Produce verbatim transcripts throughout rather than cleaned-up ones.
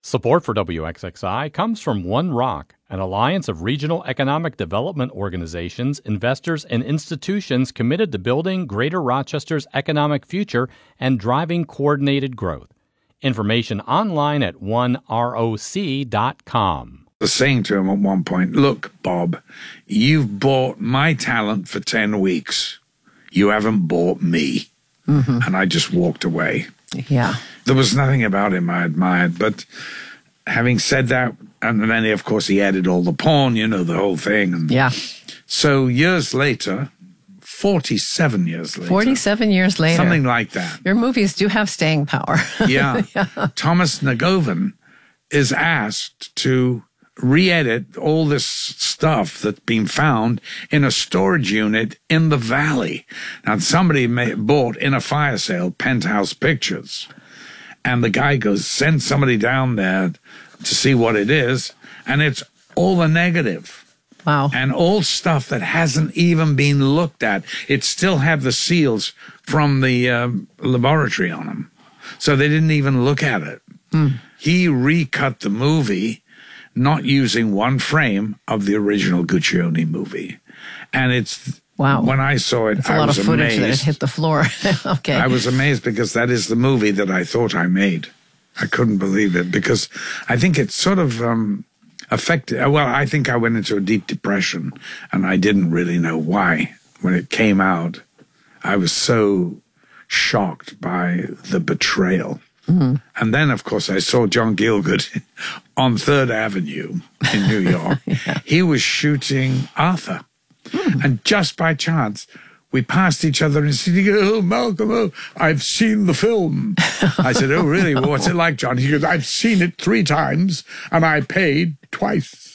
Support for W X X I comes from One Rock, an alliance of regional economic development organizations, investors, and institutions committed to building Greater Rochester's economic future and driving coordinated growth. Information online at one roc dot com. I was saying to him at one point, look, Bob, you've bought my talent for ten weeks. You haven't bought me. Mm-hmm. And I just walked away. Yeah. There was nothing about him I admired. But having said that, and then, of course, he added all the porn, you know, the whole thing. And yeah. So years later, forty-seven years later. forty-seven years later. Something like that. Your movies do have staying power. yeah. yeah. Thomas Nagovan is asked to re-edit all this stuff that's been found in a storage unit in the valley. Now, somebody may, bought in a fire sale Penthouse Pictures. And the guy goes, send somebody down there to see what it is. And it's all the negative. Wow. And all stuff that hasn't even been looked at. It still had the seals from the um, laboratory on them. So they didn't even look at it. Mm. He recut the movie not using one frame of the original Guccione movie. And it's, wow. when I saw it, it's a I lot was of footage amazed. that it hit the floor. Okay. I was amazed because that is the movie that I thought I made. I couldn't believe it because I think it sort of um, affected, well, I think I went into a deep depression and I didn't really know why. When it came out, I was so shocked by the betrayal. Mm-hmm. And then, of course, I saw John Gielgud on Third Avenue in New York. yeah. He was shooting Arthur. Mm. And just by chance, we passed each other and said, oh, Malcolm, oh, I've seen the film. I said, oh, really? Well, what's it like, John? He goes, I've seen it three times and I paid twice.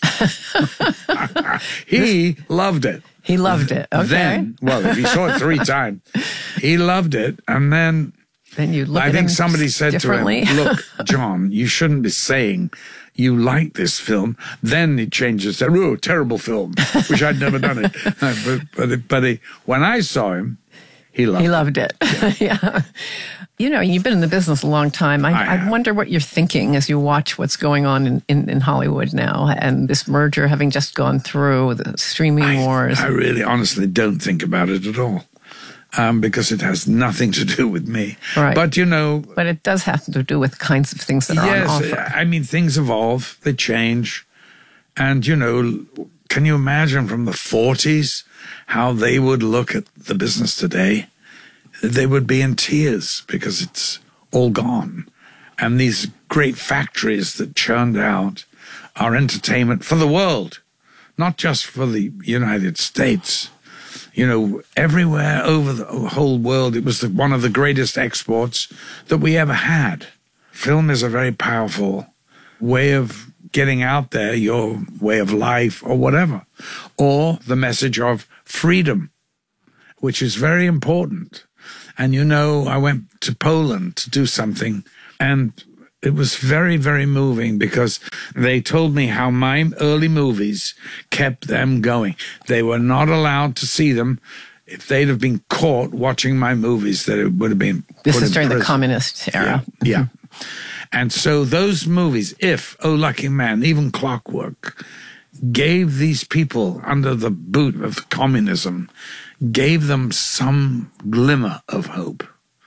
He loved it. He loved it. Okay. Then, well, if he saw it three times, he loved it. And then... Then you look I at think him somebody said to him, look, John, you shouldn't be saying you like this film. Then he changes, said, oh, terrible film. Wish I'd never done it. but but, but he, when I saw him, he loved it. He loved it. it. Yeah. yeah. You know, you've been in the business a long time. I, I, I wonder what you're thinking as you watch what's going on in, in, in Hollywood now and this merger having just gone through, the streaming I, wars. I really honestly don't think about it at all. Um, because it has nothing to do with me. Right. But, you know... But it does have to do with the kinds of things that are yes, on offer. Yes, I mean, things evolve, they change. And, you know, can you imagine from the forties how they would look at the business today? They would be in tears because it's all gone. And these great factories that churned out our entertainment for the world, not just for the United States. You know, everywhere over the whole world, it was the, one of the greatest exports that we ever had. Film is a very powerful way of getting out there, your way of life or whatever, or the message of freedom, which is very important. And, you know, I went to Poland to do something, and it was very, very moving because they told me how my early movies kept them going. They were not allowed to see them. If they'd have been caught watching my movies, that it would have been put This is during prison. the communist era. Yeah, yeah. And so those movies, If, Oh Lucky Man, even Clockwork, gave these people under the boot of communism, gave them some glimmer of hope.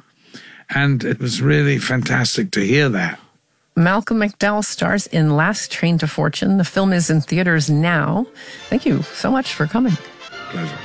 And it was really fantastic to hear that. Malcolm McDowell stars in Last Train to Fortune. The film is in theaters now. Thank you so much for coming. Pleasure.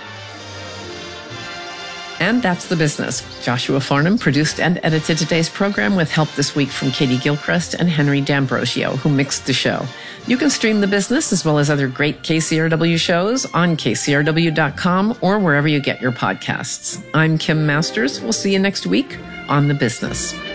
And that's The Business. Joshua Farnham produced and edited today's program with help this week from Katie Gilchrist and Henry D'Ambrosio, who mixed the show. You can stream The Business as well as other great K C R W shows on K C R W dot com or wherever you get your podcasts. I'm Kim Masters. We'll see you next week on The Business.